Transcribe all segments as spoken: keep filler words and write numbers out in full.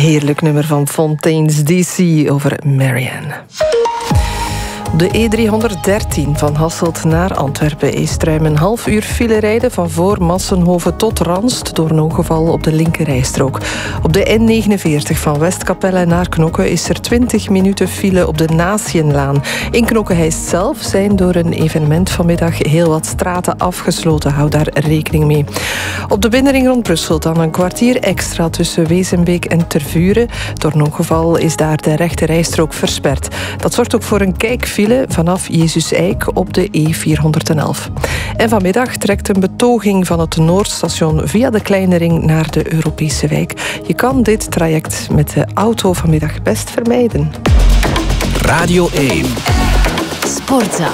Heerlijk nummer van Fontaine's D C over Marianne. De E driehonderddertien van Hasselt naar Antwerpen is ruim een half uur file rijden van voor Massenhoven tot Ranst door een ongeval op de linkerrijstrook. Op de N negenenveertig van Westkapelle naar Knokke is er twintig minuten file op de Naziënlaan. In Knokke-Heist zelf zijn door een evenement vanmiddag heel wat straten afgesloten. Hou daar rekening mee. Op de binnenring rond Brussel dan een kwartier extra tussen Wezenbeek en Tervuren. Door een ongeval is daar de rechterrijstrook versperd. Dat zorgt ook voor een kijkfile vanaf Jezus Eik op de E vierhonderdelf. En vanmiddag trekt een betoging van het Noordstation via de Kleine Ring naar de Europese wijk. Je kan dit traject met de auto vanmiddag best vermijden. Radio één. Sportza.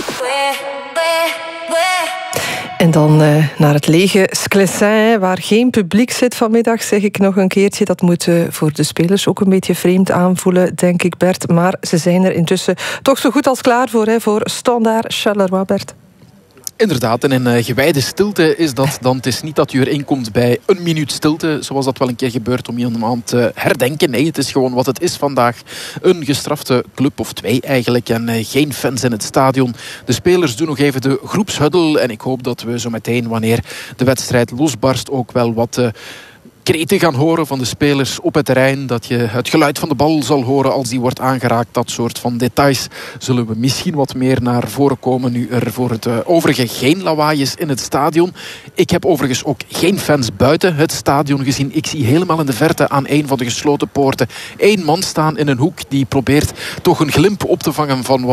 En dan uh, naar het lege Sclessin, waar geen publiek zit vanmiddag, zeg ik nog een keertje. Dat moet uh, voor de spelers ook een beetje vreemd aanvoelen, denk ik, Bert. Maar ze zijn er intussen toch zo goed als klaar voor, hè, voor Standaard Charleroi, Bert. Inderdaad, en in uh, gewijde stilte is dat dan. Het is niet dat je erin komt bij een minuut stilte, zoals dat wel een keer gebeurt, om iemand te herdenken. Nee, het is gewoon wat het is vandaag. Een gestrafte club, of twee eigenlijk, en uh, geen fans in het stadion. De spelers doen nog even de groepshuddle en ik hoop dat we zo meteen, wanneer de wedstrijd losbarst, ook wel wat Uh, kreten gaan horen van de spelers op het terrein. Dat je het geluid van de bal zal horen als die wordt aangeraakt. Dat soort van details zullen we misschien wat meer naar voren komen. Nu er voor het uh, overige geen lawaai is in het stadion. Ik heb overigens ook geen fans buiten het stadion gezien. Ik zie helemaal in de verte aan een van de gesloten poorten één man staan in een hoek die probeert toch een glimp op te vangen van wat